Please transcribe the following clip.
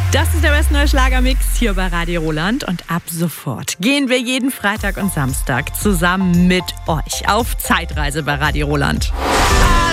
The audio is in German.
Das ist der Best Neue Schlagermix hier bei Radio Roland und ab sofort gehen wir jeden Freitag und Samstag zusammen mit euch auf Zeitreise bei Radio Roland.